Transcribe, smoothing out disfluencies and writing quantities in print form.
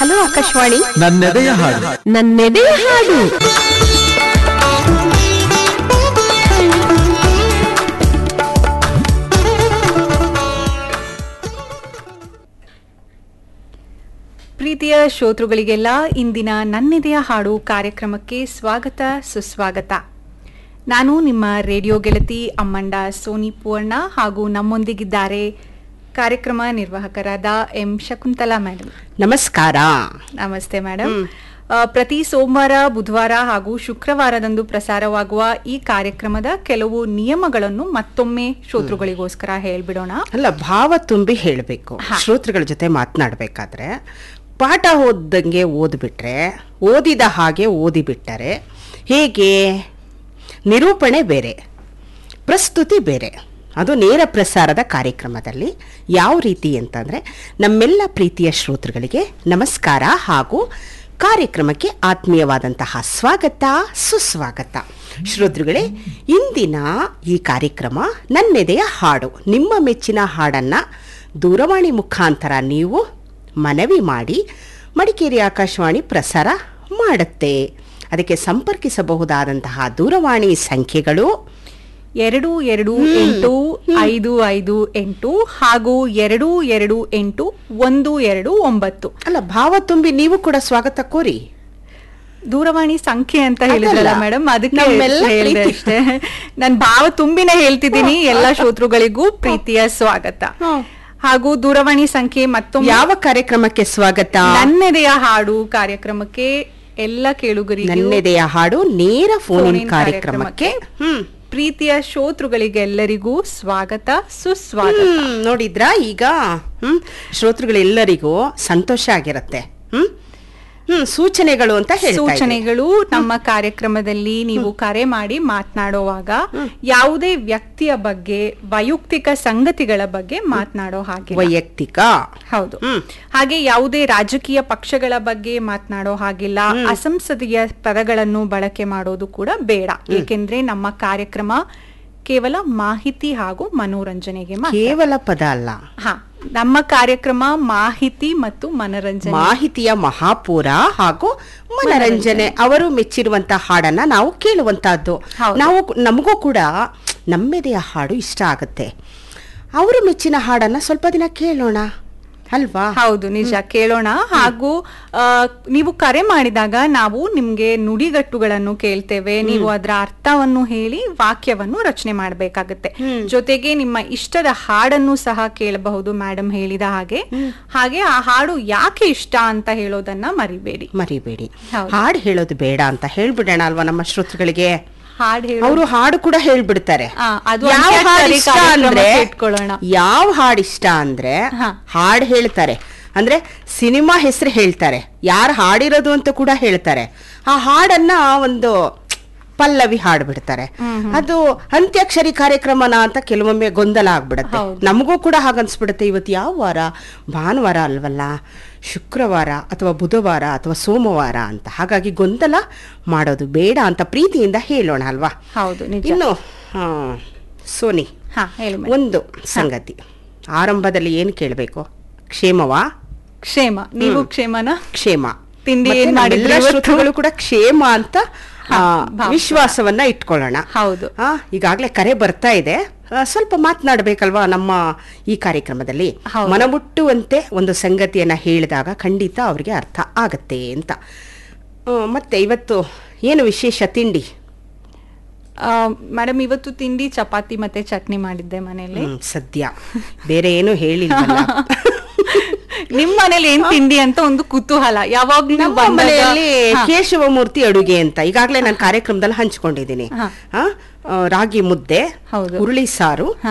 Hello Akashvani. ನನ್ನೆದೆಯ ಹಾಡು. ನನ್ನೆದೆಯ ಹಾಡು. ಪ್ರೀತಿಯ ಶ್ರೋತೃಗಳಿಗೆಲ್ಲ ಇಂದಿನ ನನ್ನೆದೆಯ ಹಾಡು ಕಾರ್ಯಕ್ರಮಕ್ಕೆ ಸ್ವಾಗತ ಸುಸ್ವಾಗತ. ನಾನು ನಿಮ್ಮ ರೇಡಿಯೋ ಗೆಳತಿ ಅಮ್ಮಂಡ ಸೋನಿ ಪೂರ್ಣ ಹಾಗೂ ನಮ್ಮೊಂದಿಗಿದ್ದಾರೆ ಕಾರ್ಯಕ್ರಮ ನಿರ್ವಾಹಕರಾದ ಎಂ ಶಕುಂತಲಾ ಮೇಡಮ್. ನಮಸ್ಕಾರ. ನಮಸ್ತೆ ಮೇಡಮ್. ಪ್ರತಿ ಸೋಮವಾರ, ಬುಧವಾರ ಹಾಗೂ ಶುಕ್ರವಾರದಂದು ಪ್ರಸಾರವಾಗುವ ಈ ಕಾರ್ಯಕ್ರಮದ ಕೆಲವು ನಿಯಮಗಳನ್ನು ಮತ್ತೊಮ್ಮೆ ಶ್ರೋತೃಗಳಿಗೋಸ್ಕರ ಹೇಳ್ಬಿಡೋಣ. ಅಲ್ಲ, ಭಾವ ತುಂಬಿ ಹೇಳಬೇಕು. ಶ್ರೋತೃಗಳ ಜೊತೆ ಮಾತನಾಡಬೇಕಾದ್ರೆ ಪಾಠ ಓದ್ದಂಗೆ ಓದ್ಬಿಟ್ರೆ, ಓದಿದ ಹಾಗೆ ಓದಿಬಿಟ್ಟರೆ ಹೇಗೆ? ನಿರೂಪಣೆ ಬೇರೆ, ಪ್ರಸ್ತುತಿ ಬೇರೆ. ಅದು ನೇರ ಪ್ರಸಾರದ ಕಾರ್ಯಕ್ರಮದಲ್ಲಿ ಯಾವ ರೀತಿ ಅಂತಂದರೆ, ನಮ್ಮೆಲ್ಲ ಪ್ರೀತಿಯ ಶ್ರೋತೃಗಳಿಗೆ ನಮಸ್ಕಾರ ಹಾಗೂ ಕಾರ್ಯಕ್ರಮಕ್ಕೆ ಆತ್ಮೀಯವಾದಂತಹ ಸ್ವಾಗತ ಸುಸ್ವಾಗತ. ಶ್ರೋತೃಗಳೇ, ಇಂದಿನ ಈ ಕಾರ್ಯಕ್ರಮ ನನ್ನೆದೆಯ ಹಾಡು. ನಿಮ್ಮ ಮೆಚ್ಚಿನ ಹಾಡನ್ನು ದೂರವಾಣಿ ಮುಖಾಂತರ ನೀವು ಮನವಿ ಮಾಡಿ ಮಡಿಕೇರಿ ಆಕಾಶವಾಣಿ ಪ್ರಸಾರ ಮಾಡುತ್ತೆ. ಅದಕ್ಕೆ ಸಂಪರ್ಕಿಸಬಹುದಾದಂತಹ ದೂರವಾಣಿ ಸಂಖ್ಯೆಗಳು 228558 ಹಾಗೂ 228129. ಅಲ್ಲ, ಭಾವ ತುಂಬಿ ನೀವು ಕೂಡ ಸ್ವಾಗತ ಕೋರಿ. ದೂರವಾಣಿ ಸಂಖ್ಯೆ ಅಂತ ಹೇಳಿದ್ರಲ್ಲ ಮೇಡಮ್, ಅದಕ್ಕೆ ಹೇಳಿದೆ ಅಷ್ಟೇ. ನಾನು ಭಾವ ತುಂಬಿನೇ ಹೇಳ್ತಿದ್ದೀನಿ. ಎಲ್ಲ ಶ್ರೋತೃಗಳಿಗೂ ಪ್ರೀತಿಯ ಸ್ವಾಗತ ಹಾಗೂ ದೂರವಾಣಿ ಸಂಖ್ಯೆ ಮತ್ತೊಮ್ಮೆ. ಯಾವ ಕಾರ್ಯಕ್ರಮಕ್ಕೆ ಸ್ವಾಗತ? ನನ್ನೆದೆಯ ಹಾಡು ಕಾರ್ಯಕ್ರಮಕ್ಕೆ ಎಲ್ಲ ಕೇಳುಗರಿಗೆ. ನನ್ನೆದೆಯ ಹಾಡು ನೇರ ಫೋನ್ ಕಾರ್ಯಕ್ರಮಕ್ಕೆ ಪ್ರೀತಿಯ ಶ್ರೋತೃಗಳಿಗೆಲ್ಲರಿಗೂ ಸ್ವಾಗತ ಸುಸ್ವಾಗತ. ನೋಡಿದ್ರಾ, ಈಗ ಶ್ರೋತೃಗಳೆಲ್ಲರಿಗೂ ಸಂತೋಷ ಆಗಿರತ್ತೆ. ಸೂಚನೆಗಳು ಅಂತ ಹೇಳಿ, ಸೂಚನೆಗಳು ನಮ್ಮ ಕಾರ್ಯಕ್ರಮದಲ್ಲಿ ನೀವು ಕರೆ ಮಾಡಿ ಮಾತನಾಡುವಾಗ ಯಾವುದೇ ವ್ಯಕ್ತಿಯ ಬಗ್ಗೆ, ವೈಯಕ್ತಿಕ ಸಂಗತಿಗಳ ಬಗ್ಗೆ ಮಾತನಾಡೋ ಹಾಗೆ. ವೈಯಕ್ತಿಕ, ಹೌದು. ಹಾಗೆ ಯಾವುದೇ ರಾಜಕೀಯ ಪಕ್ಷಗಳ ಬಗ್ಗೆ ಮಾತನಾಡೋ ಹಾಗಿಲ್ಲ. ಅಸಂಸದೀಯ ಪದಗಳನ್ನು ಬಳಕೆ ಮಾಡೋದು ಕೂಡ ಬೇಡ. ಏಕೆಂದ್ರೆ ನಮ್ಮ ಕಾರ್ಯಕ್ರಮ ಕೇವಲ ಮಾಹಿತಿ ಹಾಗೂ ಮನೋರಂಜನೆಗೆ. ಕೇವಲ ಪದ ಅಲ್ಲ, ನಮ್ಮ ಕಾರ್ಯಕ್ರಮ ಮಾಹಿತಿ ಮತ್ತು ಮನರಂಜನೆ, ಮಾಹಿತಿಯ ಮಹಾಪೂರ ಹಾಗೂ ಮನರಂಜನೆ. ಅವರು ಮೆಚ್ಚಿರುವಂತಹ ಹಾಡನ್ನ ನಾವು ಕೇಳುವಂತಹದ್ದು. ನಮಗೂ ಕೂಡ ನಮ್ಮೆದೆಯ ಹಾಡು ಇಷ್ಟ ಆಗುತ್ತೆ. ಅವರು ಮೆಚ್ಚಿನ ಹಾಡನ್ನ ಸ್ವಲ್ಪ ದಿನ ಕೇಳೋಣ ಅಲ್ವಾ? ಹೌದು, ನಿಜ, ಕೇಳೋಣ. ಹಾಗೂ ನೀವು ಕರೆ ಮಾಡಿದಾಗ ನಾವು ನಿಮ್ಗೆ ನುಡಿಗಟ್ಟುಗಳನ್ನು ಕೇಳ್ತೇವೆ. ನೀವು ಅದರ ಅರ್ಥವನ್ನು ಹೇಳಿ ವಾಕ್ಯವನ್ನು ರಚನೆ ಮಾಡಬೇಕಾಗತ್ತೆ. ಜೊತೆಗೆ ನಿಮ್ಮ ಇಷ್ಟದ ಹಾಡನ್ನು ಸಹ ಕೇಳಬಹುದು ಮೇಡಮ್ ಹೇಳಿದ ಹಾಗೆ. ಹಾಗೆ ಆ ಹಾಡು ಯಾಕೆ ಇಷ್ಟ ಅಂತ ಹೇಳೋದನ್ನ ಮರಿಬೇಡಿ. ಹಾಡು ಹೇಳೋದು ಬೇಡ ಅಂತ ಹೇಳ್ಬಿಡೋಣ ಅಲ್ವಾ ನಮ್ಮ ಶ್ರೋತೃಗಳಿಗೆ? ಅವರು ಹಾಡು ಕೂಡ ಹೇಳ್ಬಿಡ್ತಾರೆ. ಯಾವ ಹಾಡು ಇಷ್ಟ ಅಂದ್ರೆ ಹಾಡು ಹೇಳ್ತಾರೆ. ಅಂದ್ರೆ ಸಿನಿಮಾ ಹೆಸರು ಹೇಳ್ತಾರೆ, ಯಾರು ಹಾಡಿರೋದು ಅಂತ ಕೂಡ ಹೇಳ್ತಾರೆ. ಆ ಹಾಡನ್ನ ಒಂದು ಪಲ್ಲವಿ ಹಾಡ್ಬಿಡ್ತಾರೆ. ಅದು ಅಂತ್ಯಾಕ್ಷರಿ ಕಾರ್ಯಕ್ರಮನ ಅಂತ ಕೆಲವೊಮ್ಮೆ ಗೊಂದಲ ಆಗ್ಬಿಡತ್ತೆ. ನಮಗೂ ಕೂಡ ಹಾಗನ್ಸ್ಬಿಡುತ್ತೆ, ಇವತ್ತು ಯಾವ ವಾರ? ಭಾನುವಾರ ಅಲ್ವಲ್ಲ, ಶುಕ್ರವಾರ ಅಥವಾ ಬುಧವಾರ ಅಥವಾ ಸೋಮವಾರ ಅಂತ. ಹಾಗಾಗಿ ಗೊಂದಲ ಮಾಡೋದು ಬೇಡ ಅಂತ ಪ್ರೀತಿಯಿಂದ ಹೇಳೋಣ ಅಲ್ವಾ? ಹೌದು. ಇನ್ನು ಸೋನಿ, ಒಂದು ಸಂಗತಿ ಆರಂಭದಲ್ಲಿ ಏನು ಕೇಳಬೇಕು? ಕ್ಷೇಮವಾ? ಕ್ಷೇಮ. ನೀವು ಕ್ಷೇಮನ? ಕ್ಷೇಮ. ತಿಂಡಿ ಶ್ರೋತೃಗಳು ಕೂಡ ಕ್ಷೇಮ ಅಂತ ವಿಶ್ವಾಸವನ್ನ ಇಟ್ಕೊಳ್ಳೋಣ. ಹೌದು. ಈಗಾಗಲೇ ಕರೆ ಬರ್ತಾ ಇದೆ. ಸ್ವಲ್ಪ ಮಾತನಾಡಬೇಕಲ್ವಾ ನಮ್ಮ ಈ ಕಾರ್ಯಕ್ರಮದಲ್ಲಿ? ಮನಮುಟ್ಟುವಂತೆ ಒಂದು ಸಂಗತಿಯನ್ನ ಹೇಳಿದಾಗ ಖಂಡಿತ ಅವರಿಗೆ ಅರ್ಥ ಆಗತ್ತೆ ಅಂತ. ಮತ್ತೆ ಇವತ್ತು ಏನು ವಿಶೇಷ ತಿಂಡಿ? ಮೇಡಮ್, ಇವತ್ತು ತಿಂಡಿ ಚಪಾತಿ ಮತ್ತೆ ಚಟ್ನಿ ಮಾಡಿದ್ದೆ ಮನೆಯಲ್ಲಿ. ಸದ್ಯ ಬೇರೆ ಏನು ಹೇಳಿಲ್ಲ. ನಿಮ್ಮ ಮನೇಲಿ ಏನ್ ತಿಂಡಿ ಅಂತ ಒಂದು ಕುತೂಹಲ. ಯಾವಾಗ್ಲೂ ಮನೆಯಲ್ಲಿ ಕೇಶವಮೂರ್ತಿ ಅಡುಗೆ ಅಂತ ಈಗಾಗಲೇ ನಾನು ಕಾರ್ಯಕ್ರಮದಲ್ಲಿ ಹಂಚ್ಕೊಂಡಿದ್ದೀನಿ. ರಾಗಿ ಮುದ್ದೆ, ಹುರುಳಿ ಸಾರು,